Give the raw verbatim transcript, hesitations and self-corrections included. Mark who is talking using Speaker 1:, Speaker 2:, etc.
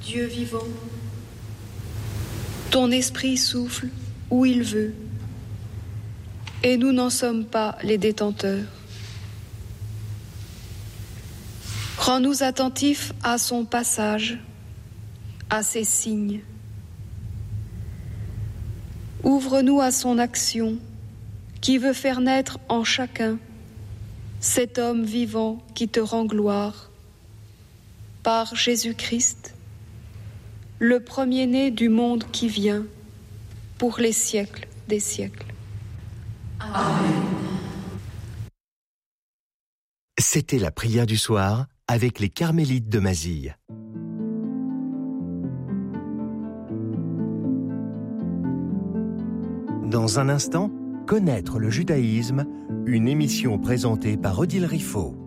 Speaker 1: Dieu vivant, ton esprit souffle où il veut, et nous n'en sommes pas les détenteurs. Rends-nous attentifs à son passage, à ses signes. Ouvre-nous à son action qui veut faire naître en chacun cet homme vivant qui te rend gloire. Par Jésus-Christ, le premier-né du monde qui vient, pour les siècles des siècles.
Speaker 2: Amen.
Speaker 3: C'était la prière du soir avec les Carmélites de Mazille. Dans un instant, connaître le judaïsme, une émission présentée par Odile Riffaut.